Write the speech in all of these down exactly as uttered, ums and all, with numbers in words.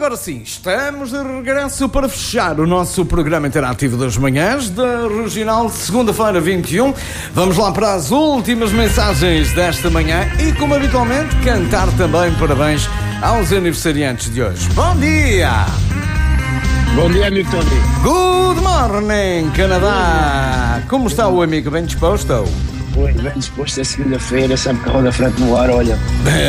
agora sim, estamos de regresso para fechar o nosso programa interativo das manhãs da Regional, segunda-feira vinte e um. Vamos lá para as últimas mensagens desta manhã e, como habitualmente, cantar também parabéns aos aniversariantes de hoje. Bom dia! Bom dia, amigo Tony. Good morning, Canadá! Como está o amigo? Bem disposto? Oi, bem disposto, é segunda-feira, sabe que a roda frente no ar, olha.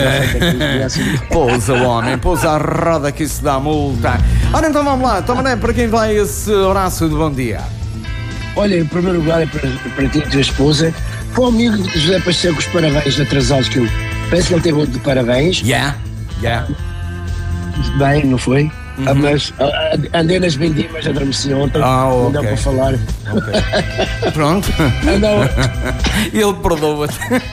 Pousa o homem, pousa a roda que isso dá multa. Ora então vamos lá, toma, né, para quem vai esse abraço de bom dia? Olha, em primeiro lugar é para, para ti e tua esposa, para o amigo José Pacheco, os parabéns atrasados, que eu penso que ele teve outro de parabéns. Yeah, yeah. Bem, não foi? Uhum. Ah, mas ah, andei nas vendimas, adormeci ontem, Ah, não ok. dá para falar. Okay. Pronto. Andou. Ele perdoa-te.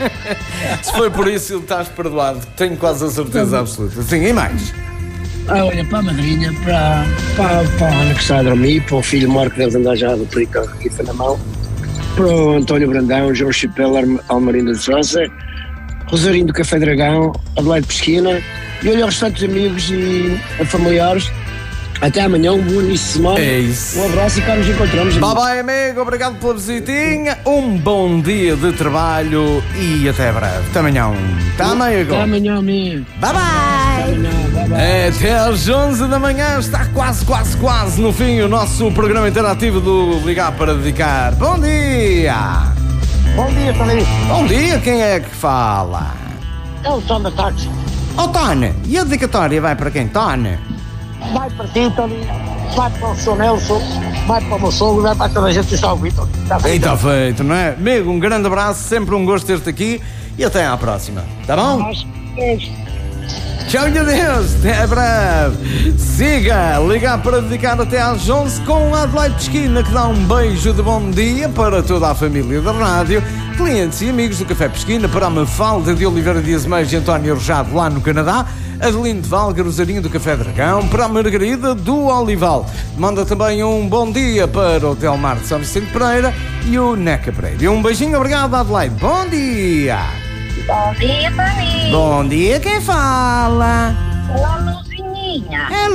Se foi por isso, ele estás perdoado. Tenho quase a certeza absoluta. Sim, e mais? Ah, olha, para a madrinha, para, para, para a Ana que está a dormir, para o filho Marco deles andar já do perigo aqui na mão, para o António Brandão, Jorge Chipel, Almarinda de França, Rosarinho do Café Dragão, Adelaide Pesquina, e olha aos tantos amigos e familiares. Até amanhã, um bom início de semana. É isso. Um abraço e cá nos encontramos. Bye bye, amigo. Obrigado pela visitinha. Um bom dia de trabalho e até breve. Até amanhã. Tá, amigo? Até amanhã, amigo. Bye bye. Até amanhã. Bye bye. Até às onze da manhã. Está quase, quase, quase no fim o nosso programa interativo do Ligar para Dedicar. Bom dia. Bom dia, Tony. Bom dia. Quem é que fala? É o som da tarde. Oh, Tony. E a dedicatória vai para quem, Tony? Vai para ti, Tony. Vai para o seu Nelson. Vai para o meu sogro. Vai para toda a gente que está a ouvir, Tony. Está E bem? está feito, não é? Amigo, um grande abraço. Sempre um gosto ter-te aqui. E até à próxima. Tá bom? Nós, é, Tchau e adeus, até breve. Siga, ligar para dedicar até às onze com a Adelaide Pesquina, que dá um beijo de bom dia para toda a família da rádio, clientes e amigos do Café Pesquina, para a Mafalda de Oliveira Dias Meis e António Rojado lá no Canadá, Adelino de Valga, Rosarinho do Café Dragão, para a Margarida do Olival. Manda também um bom dia para o Telmar de São Vicente Pereira e o Neca Pereira. E um beijinho, obrigado, Adelaide. Bom dia. Bom dia, Tony. Bom dia, quem fala? Olá, Luzininha. É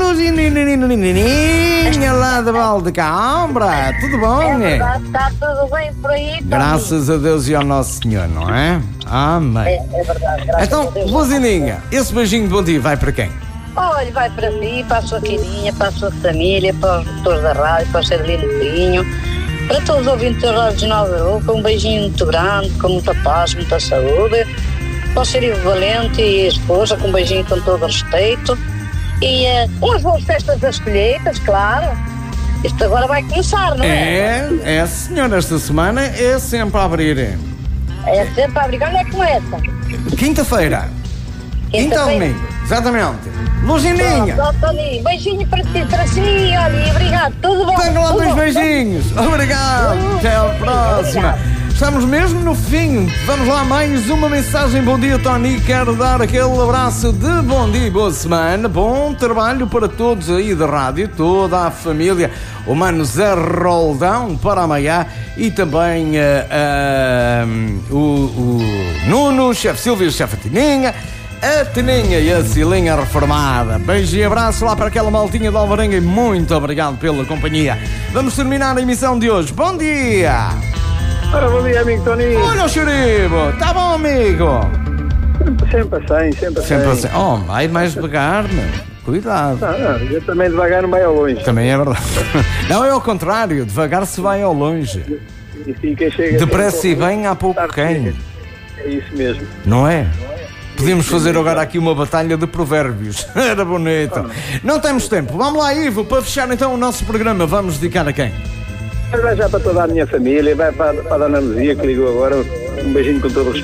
Luzininha lá de Valdecambra, tudo bom? É verdade, está tudo bem por aí, Tony? Graças a Deus e ao Nosso Senhor, não é? Amém. É, é verdade, graças Então, a Deus. Luzininha, esse beijinho de bom dia vai para quem? Olha, vai para si, para a sua queridinha, para a sua família, para os motores da rádio, para o Cervelino Pinho, para todos os ouvintes da Rádio Jornal da Europa, um beijinho muito grande, com muita paz, muita saúde. Para o Sr. Valente e a esposa, com um beijinho com todo o respeito. E uh, umas boas festas das colheitas, claro. Isto agora vai começar, não é? É, é senhor, esta semana é sempre a abrir. É sempre a brigar, não é como essa. Quinta-feira. Quinta ou Quinta-feira. domingo, exatamente. Luzininha, Pronto, Tony, beijinho para ti, para si, olha, e obrigado, tudo bom? pega lá tudo dois bom. beijinhos. Obrigado, até à próxima. Estamos mesmo no fim. Vamos lá, mais uma mensagem. Bom dia, Tony. Quero dar aquele abraço de bom dia e boa semana. Bom trabalho para todos aí da rádio, toda a família. O Mano Zé Roldão para amanhã e também uh, uh, o, o Nuno, o chefe Silvio, o chefe Tininha, a Tininha e a Cilinha reformada. Beijo e abraço lá para aquela maltinha de Alvarenga e muito obrigado pela companhia. Vamos terminar a emissão de hoje. Bom dia! Ora, bom dia, amigo Tony. Olha o churibo, tá bom, amigo? Sempre assim, sempre assim. Sempre assim. Oh, vai mais devagar, meu. Cuidado. Não, não, eu também devagar não vai ao longe. Também é verdade. Não, é ao contrário, devagar se vai ao longe. E sim, quem chega... Depressa e bem, há pouco quem. É isso mesmo. Não é? Podíamos fazer agora aqui uma batalha de provérbios. Era bonito. Não temos tempo. Vamos lá, Ivo, para fechar então o nosso programa, vamos dedicar a quem? Vai já para toda a minha família, vai para, para a Dona Luzia, que ligou agora. Um beijinho com todo o respeito.